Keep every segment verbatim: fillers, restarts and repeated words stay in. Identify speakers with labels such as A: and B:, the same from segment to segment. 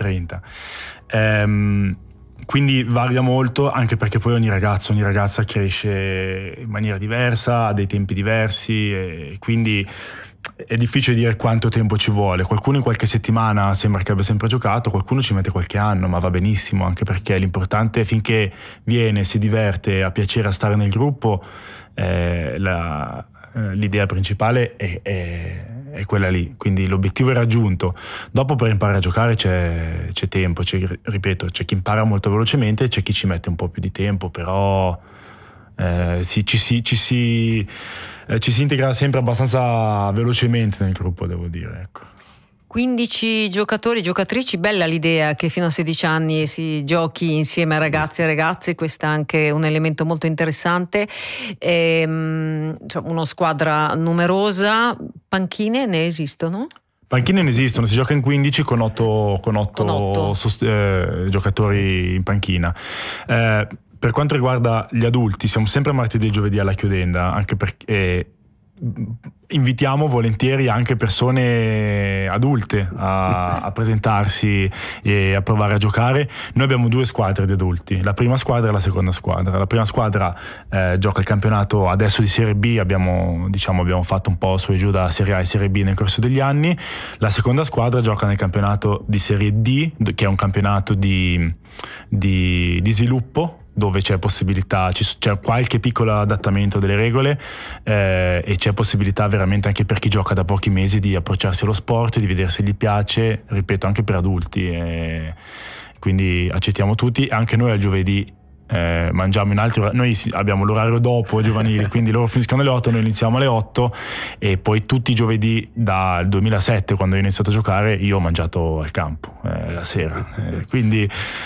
A: trenta. Ehm, quindi varia molto, anche perché poi ogni ragazzo, ogni ragazza cresce in maniera diversa, ha dei tempi diversi, e quindi è difficile dire quanto tempo ci vuole. Qualcuno in qualche settimana sembra che abbia sempre giocato, qualcuno ci mette qualche anno, ma va benissimo, anche perché l'importante è finché viene, si diverte, ha piacere a stare nel gruppo, eh, la, eh, l'idea principale è, è, è quella lì, quindi l'obiettivo è raggiunto. Dopo per imparare a giocare c'è, c'è tempo, c'è, ripeto, c'è chi impara molto velocemente, c'è chi ci mette un po' più di tempo, però eh, si, ci si... Ci si Eh, ci si integra sempre abbastanza velocemente nel gruppo, devo dire, ecco.
B: quindici giocatori, giocatrici, bella l'idea che fino a sedici anni si giochi insieme a ragazzi e ragazze, questo è anche un elemento molto interessante. Ehm, cioè, una squadra numerosa, panchine ne esistono?
A: Panchine ne esistono, si gioca in quindici con otto, con otto, con otto. Sost- eh, giocatori in panchina. Eh, Per quanto riguarda gli adulti, siamo sempre martedì e giovedì alla chiudenda, anche perché eh, invitiamo volentieri anche persone adulte a, a presentarsi e a provare a giocare. Noi abbiamo due squadre di adulti, la prima squadra e la seconda squadra. La prima squadra eh, gioca il campionato adesso di Serie B, abbiamo, diciamo, abbiamo fatto un po' su e giù da Serie A e Serie B nel corso degli anni. La seconda squadra gioca nel campionato di Serie D, che è un campionato di, di, di sviluppo, dove c'è possibilità, c'è qualche piccolo adattamento delle regole eh, e c'è possibilità veramente anche per chi gioca da pochi mesi di approcciarsi allo sport, di vedere se gli piace, ripeto, anche per adulti, eh, quindi accettiamo tutti. Anche noi al giovedì eh, mangiamo in altri orari, noi abbiamo l'orario dopo giovanili, quindi loro finiscono alle otto, noi iniziamo alle otto, e poi tutti i giovedì dal duemilasette, quando ho iniziato a giocare, io ho mangiato al campo eh, la sera, eh, quindi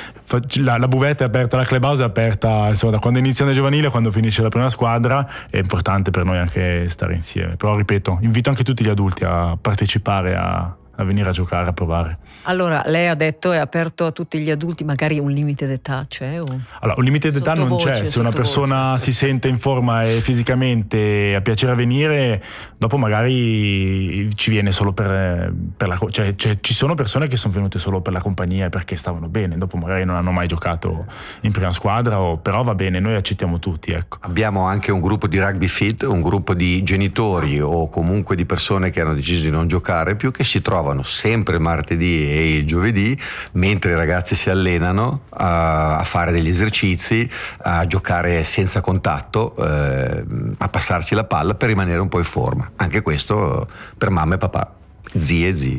A: La, la buvetta è aperta, la clubhouse è aperta, insomma, da quando iniziano le giovanili a quando finisce la prima squadra. È importante per noi anche stare insieme, però ripeto, invito anche tutti gli adulti a partecipare, a, a venire a giocare, a provare.
B: Allora, lei ha detto è aperto a tutti gli adulti, magari un limite d'età c'è? O?
A: Allora, un limite d'età non
B: Sottovoce,
A: c'è, se una persona
B: sottovoce.
A: si sente in forma e fisicamente ha piacere a venire, dopo magari ci viene solo per, per la, cioè, cioè ci sono persone che sono venute solo per la compagnia e perché stavano bene, dopo magari non hanno mai giocato in prima squadra, o, però va bene, noi accettiamo tutti, ecco.
C: Abbiamo anche un gruppo di rugby fit, un gruppo di genitori o comunque di persone che hanno deciso di non giocare più, che si trovano sempre il martedì e il giovedì mentre i ragazzi si allenano a, a fare degli esercizi, a giocare senza contatto, eh, a passarsi la palla per rimanere un po' in forma. Anche questo per mamma e papà, zie e zii.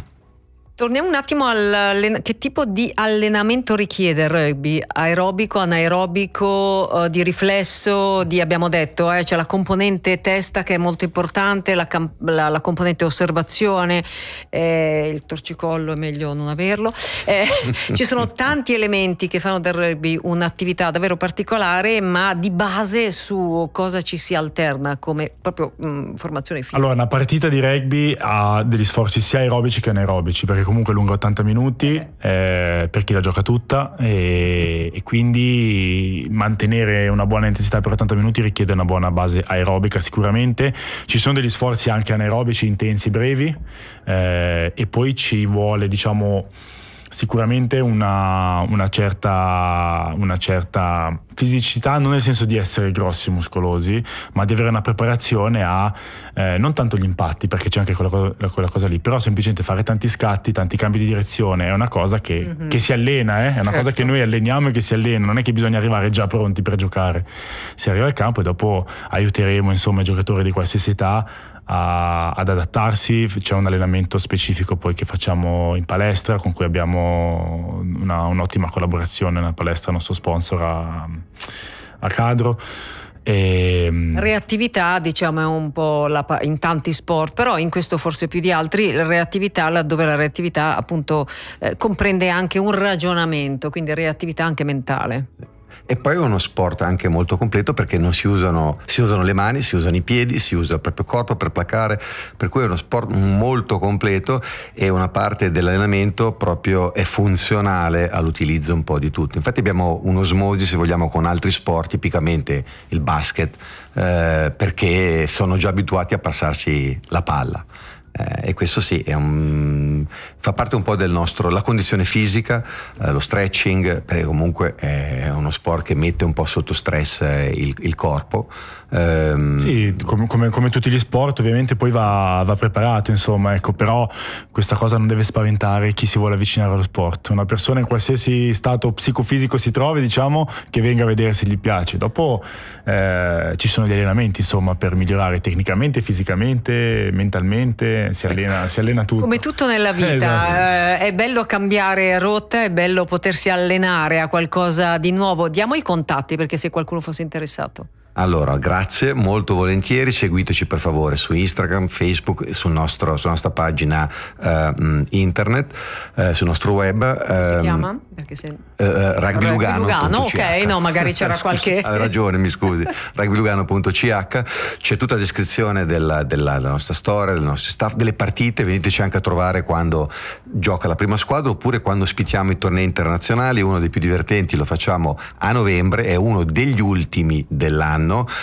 B: Torniamo un attimo al che tipo di allenamento richiede il rugby? Aerobico, anaerobico, eh, di riflesso, di, abbiamo detto, eh, c'è la componente testa che è molto importante, la, la, la componente osservazione, eh, il torcicollo è meglio non averlo, eh, ci sono tanti elementi che fanno del rugby un'attività davvero particolare, ma di base su cosa ci si alterna come proprio mh, formazione fisica.
A: Allora, una partita di rugby ha degli sforzi sia aerobici che anaerobici, perché comunque lunga ottanta minuti eh, per chi la gioca tutta, e, e quindi mantenere una buona intensità per ottanta minuti richiede una buona base aerobica sicuramente. Ci sono degli sforzi anche anaerobici intensi, brevi, eh, e poi ci vuole, diciamo, sicuramente una, una certa una certa fisicità, non nel senso di essere grossi e muscolosi, ma di avere una preparazione a eh, non tanto gli impatti, perché c'è anche quella cosa, quella cosa lì, però semplicemente fare tanti scatti, tanti cambi di direzione è una cosa che, mm-hmm. che si allena, eh? È una certo. cosa che noi alleniamo e che si allena, non è che bisogna arrivare già pronti per giocare, si arriva al campo e dopo aiuteremo insomma i giocatori di qualsiasi età A, ad adattarsi. C'è un allenamento specifico poi che facciamo in palestra, con cui abbiamo una, un'ottima collaborazione, una palestra nostro sponsor a, a Cadro. E
B: reattività, diciamo, è un po' la, in tanti sport, però in questo forse più di altri, la reattività, laddove la reattività appunto eh, comprende anche un ragionamento, quindi reattività anche mentale.
C: E poi è uno sport anche molto completo, perché non si usano, si usano le mani, si usano i piedi, si usa il proprio corpo per placare, per cui è uno sport molto completo, e una parte dell'allenamento proprio è funzionale all'utilizzo un po' di tutto. Infatti abbiamo un'osmosi, se vogliamo, con altri sport, tipicamente il basket, eh, perché sono già abituati a passarsi la palla. Eh, e questo sì, è un, fa parte un po' del nostro, la condizione fisica, eh, lo stretching, perché comunque è uno sport che mette un po' sotto stress eh, il, il corpo. Um,
A: sì, come, come, come tutti gli sport ovviamente poi va, va preparato, insomma, ecco, però questa cosa non deve spaventare chi si vuole avvicinare allo sport. Una persona in qualsiasi stato psicofisico si trovi, diciamo, che venga a vedere se gli piace. Dopo eh, ci sono gli allenamenti, insomma, per migliorare tecnicamente, fisicamente, mentalmente, si allena, si allena tutto.
B: Come tutto nella vita,
A: esatto.
B: eh, è bello cambiare rotta, è bello potersi allenare a qualcosa di nuovo. Diamo i contatti perché se qualcuno fosse interessato.
C: Allora, grazie, molto volentieri, seguiteci per favore su Instagram, Facebook, sul nostro, sulla nostra pagina uh, internet, uh, sul nostro web.
B: Come si
C: um,
B: chiama? Perché se...
C: uh, Rugby Lugano.
B: Lugano, ok, no, magari c'era qualche...
C: Hai ragione, mi scusi. rugby lugano punto c h, c'è tutta la descrizione della, della, della nostra storia, del nostro staff, delle partite, veniteci anche a trovare quando gioca la prima squadra oppure quando ospitiamo i tornei internazionali. Uno dei più divertenti lo facciamo a novembre, è uno degli ultimi dell'anno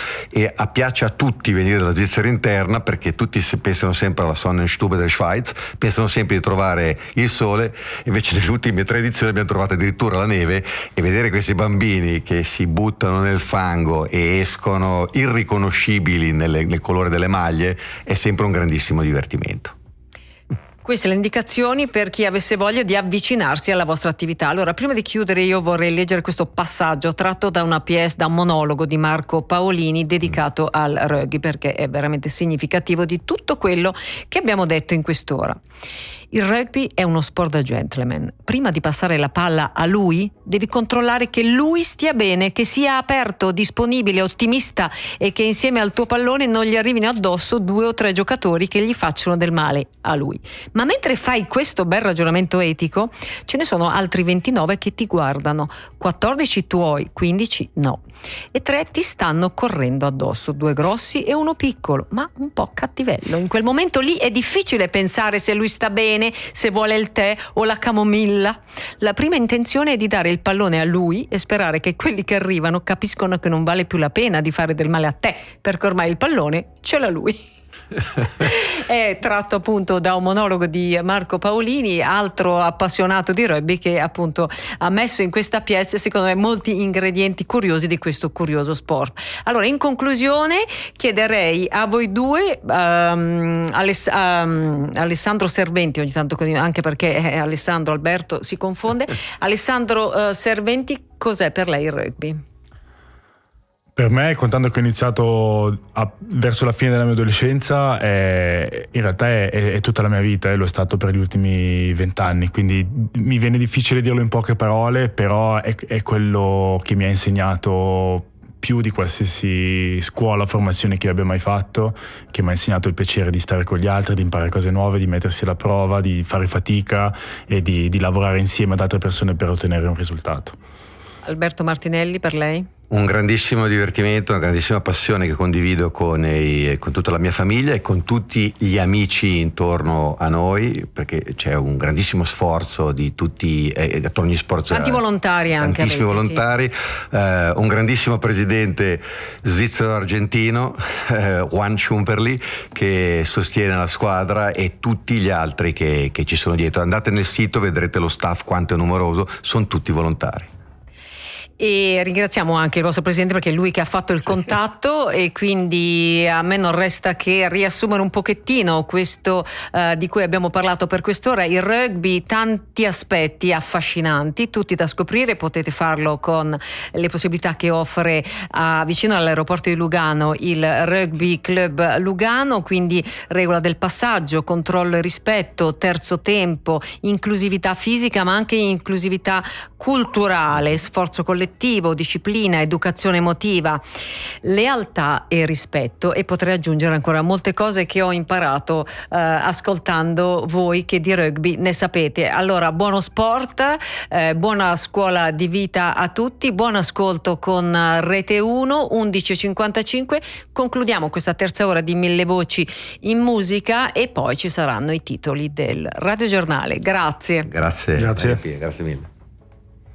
C: e piace a tutti venire dalla Svizzera interna perché tutti pensano sempre alla Sonnenstube der Schweiz, pensano sempre di trovare il sole, invece nelle ultime tre edizioni abbiamo trovato addirittura la neve, e vedere questi bambini che si buttano nel fango e escono irriconoscibili nelle, nel colore delle maglie è sempre un grandissimo divertimento.
B: Queste le indicazioni per chi avesse voglia di avvicinarsi alla vostra attività. Allora, prima di chiudere io vorrei leggere questo passaggio tratto da una pièce, da un monologo di Marco Paolini dedicato al rugby, perché è veramente significativo di tutto quello che abbiamo detto in quest'ora. Il rugby è uno sport da gentleman. Prima di passare la palla a lui, devi controllare che lui stia bene, che sia aperto, disponibile, ottimista e che insieme al tuo pallone non gli arrivino addosso due o tre giocatori che gli facciano del male a lui. Ma mentre fai questo bel ragionamento etico, ce ne sono altri ventinove che ti guardano, quattordici tuoi, quindici no. E tre ti stanno correndo addosso, due grossi e uno piccolo, ma un po' cattivello. In quel momento lì è difficile pensare se lui sta bene, se vuole il tè o la camomilla. La prima intenzione è di dare il pallone a lui e sperare che quelli che arrivano capiscono che non vale più la pena di fare del male a te, perché ormai il pallone ce l'ha lui. È tratto appunto da un monologo di Marco Paolini, altro appassionato di rugby, che appunto ha messo in questa pièce secondo me molti ingredienti curiosi di questo curioso sport. Allora, in conclusione chiederei a voi due, um, Aless- um, Alessandro Serventi, ogni tanto anche perché eh, Alessandro Alberto si confonde, Alessandro uh, Serventi, cos'è per lei il rugby?
A: Per me, contando che ho iniziato a, verso la fine della mia adolescenza, è, in realtà è, è, è tutta la mia vita e lo è stato per gli ultimi vent'anni, quindi mi viene difficile dirlo in poche parole, però è, è quello che mi ha insegnato più di qualsiasi scuola o formazione che io abbia mai fatto, che mi ha insegnato il piacere di stare con gli altri, di imparare cose nuove, di mettersi alla prova, di fare fatica e di, di lavorare insieme ad altre persone per ottenere un risultato.
B: Alberto Martinelli, per lei?
C: Un grandissimo divertimento, una grandissima passione che condivido con, i, con tutta la mia famiglia e con tutti gli amici intorno a noi, perché c'è un grandissimo sforzo di tutti, eh, attorno agli sport.
B: Tanti volontari anche.
C: Tantissimi
B: avete,
C: volontari,
B: sì.
C: eh, un grandissimo presidente svizzero-argentino, eh, Juan Schumperli, che sostiene la squadra, e tutti gli altri che, che ci sono dietro. Andate nel sito, vedrete lo staff quanto è numeroso, sono tutti volontari.
B: E ringraziamo anche il vostro presidente perché è lui che ha fatto il contatto, e quindi a me non resta che riassumere un pochettino questo uh, di cui abbiamo parlato per quest'ora. Il rugby, tanti aspetti affascinanti, tutti da scoprire. Potete farlo con le possibilità che offre uh, vicino all'aeroporto di Lugano il Rugby Club Lugano, quindi regola del passaggio, controllo e rispetto, terzo tempo, inclusività fisica ma anche inclusività culturale, sforzo collettivo, disciplina, educazione emotiva, lealtà e rispetto, e potrei aggiungere ancora molte cose che ho imparato eh, ascoltando voi che di rugby ne sapete. Allora, buono sport, eh, buona scuola di vita a tutti, buon ascolto con Rete uno, undici e cinquantacinque. Concludiamo questa terza ora di Mille Voci in musica e poi ci saranno i titoli del radiogiornale. Grazie.
C: Grazie.
A: Grazie.
C: Grazie mille.